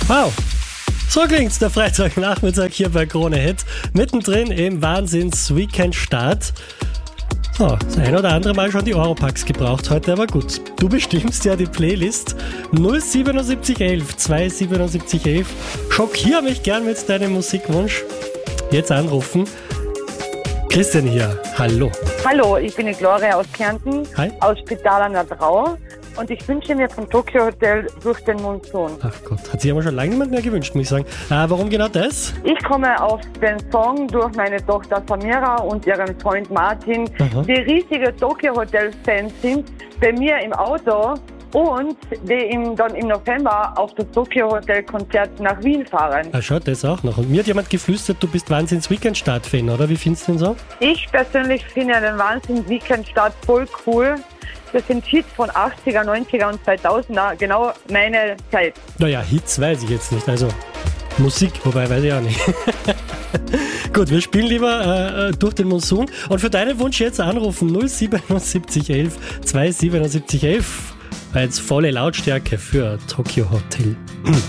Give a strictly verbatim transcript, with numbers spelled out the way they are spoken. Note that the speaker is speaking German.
Wow, so klingt's der Freitagnachmittag hier bei Krone Hit. Mittendrin im Wahnsinns-Weekend-Start. So, das ein oder andere Mal schon die Europacks gebraucht heute, aber gut. Du bestimmst ja die Playlist. null siebenundsiebzig elf zweihundertsiebenundsiebzig elf. Schockier mich gern mit deinem Musikwunsch. Jetzt anrufen. Christian hier, hallo. Hallo, ich bin die Gloria aus Kärnten, Hi. aus Spital an der Trau. Und ich wünsche mir vom Tokyo Hotel Durch den Monsun. Ach Gott, hat sich aber schon lange niemand mehr gewünscht, muss ich sagen. Ah, warum genau das? Ich komme auf den Song durch meine Tochter Samira und ihren Freund Martin, Aha. die riesige Tokyo Hotel Fans sind, bei mir im Auto und die im, dann im November auf das Tokyo Hotel Konzert nach Wien fahren. Ah, schau, das auch noch. Und mir hat jemand geflüstert, du bist Wahnsinns-Weekend-Start-Fan, oder? Wie findest du den so? Ich persönlich finde den Wahnsinn-Weekend-Start voll cool. Das sind Hits von achtziger, neunziger und zweitausender, genau meine Zeit. Naja, Hits weiß ich jetzt nicht, also Musik, wobei weiß ich auch nicht. Gut, wir spielen lieber äh, Durch den Monsun. Und für deinen Wunsch jetzt anrufen null siebenundsiebzig elf zweihundertsiebenundsiebzig elf. Jetzt volle Lautstärke für Tokyo Hotel.